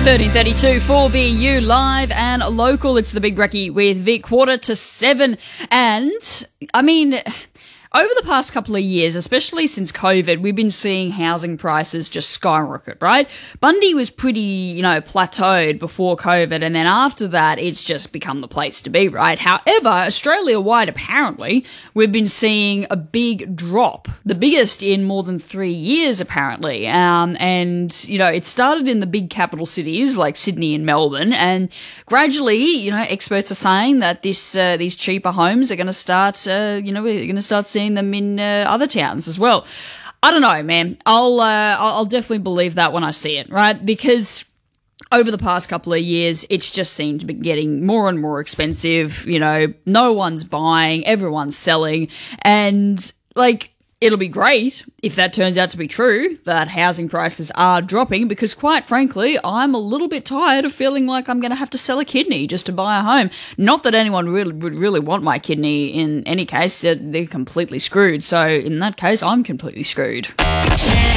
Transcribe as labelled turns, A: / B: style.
A: 13:32 4BU live and local. It's the Big Brekkie with Vic, 6:45. And, I mean, over the past couple of years, especially since COVID, we've been seeing housing prices just skyrocket, right? Bundy was pretty, plateaued before COVID, and then after that, it's just become the place to be, right? However, Australia-wide, apparently, we've been seeing a big drop, the biggest in more than 3 years, apparently. It started in the big capital cities like Sydney and Melbourne, and gradually, experts are saying that these cheaper homes are going to start, we're going to start seeing them in other towns as well. I don't know, man. I'll definitely believe that when I see it, right? Because over the past couple of years, it's just seemed to be getting more and more expensive. No one's buying, everyone's selling, and it'll be great if that turns out to be true, that housing prices are dropping, because quite frankly, I'm a little bit tired of feeling like I'm going to have to sell a kidney just to buy a home. Not that anyone would really want my kidney in any case. They're completely screwed. So in that case, I'm completely screwed.